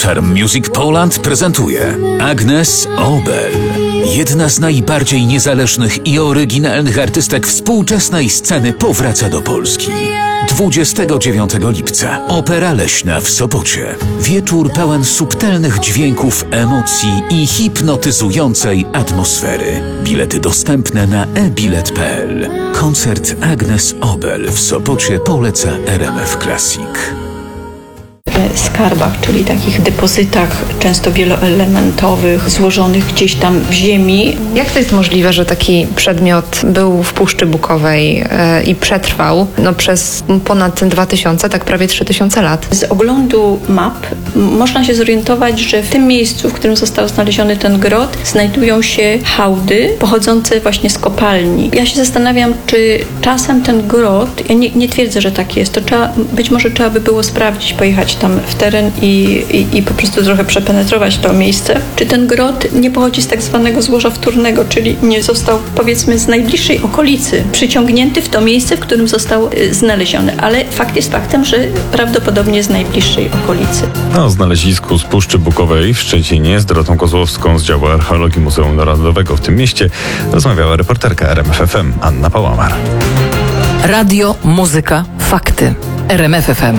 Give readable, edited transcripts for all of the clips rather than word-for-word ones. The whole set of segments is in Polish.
Charm Music Poland prezentuje Agnes Obel. Jedna z najbardziej niezależnych i oryginalnych artystek współczesnej sceny powraca do Polski. 29 lipca Opera Leśna w Sopocie. Wieczór pełen subtelnych dźwięków, emocji i hipnotyzującej atmosfery. Bilety dostępne na ebilet.pl. Koncert Agnes Obel w Sopocie poleca RMF Classic. Skarbach, czyli takich depozytach często wieloelementowych, złożonych gdzieś tam w ziemi. Jak to jest możliwe, że taki przedmiot był w Puszczy Bukowej i przetrwał przez ponad 2000, tak prawie 3000 lat? Z oglądu map można się zorientować, że w tym miejscu, w którym został znaleziony ten grot, znajdują się hałdy pochodzące właśnie z kopalni. Ja się zastanawiam, czy czasem ten grot, ja nie twierdzę, że tak jest, to być może trzeba by było sprawdzić, pojechać tam w teren i po prostu trochę przepenetrować to miejsce. Czy ten grot nie pochodzi z tak zwanego złoża wtórnego, czyli nie został, powiedzmy, z najbliższej okolicy przyciągnięty w to miejsce, w którym został znaleziony. Ale fakt jest faktem, że prawdopodobnie z najbliższej okolicy. O znalezisku z Puszczy Bukowej w Szczecinie z Dorotą Kozłowską z działu archeologii Muzeum Narodowego w tym mieście rozmawiała reporterka RMF FM Anna Pałamar. Radio, muzyka, fakty. RMF FM.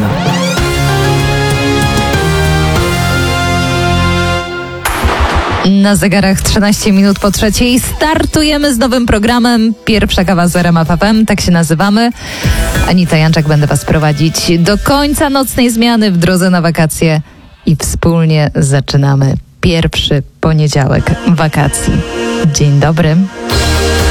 Na zegarach 13 minut po 3:00 startujemy z nowym programem Pierwsza kawa z RMF FM, tak się nazywamy. Anita Janczak, będę Was prowadzić do końca nocnej zmiany w drodze na wakacje i wspólnie zaczynamy pierwszy poniedziałek wakacji. Dzień dobry.